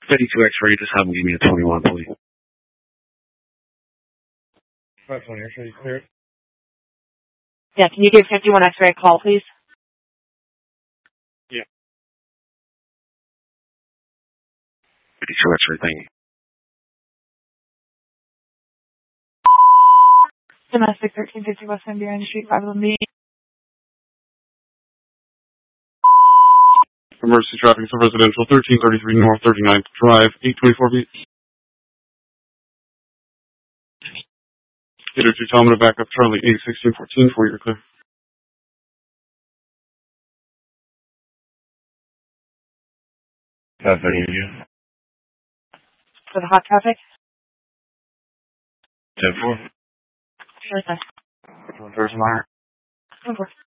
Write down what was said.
52 X-ray, just have them give me a 21, please. 520 X-ray, you cleared? Yeah, can you give 51 X-ray a call, please? Yeah. 52 X-ray, thank you. Domestic 1350 West Van Buren Street, 511B. Emergency traffic is residential, 1333 North 39th Drive, 824B. Get a 2 telemeter back up Charlie 81614 for your clear. For For the hot traffic? 10-4. Sure, sir. First Meyer. 10-4.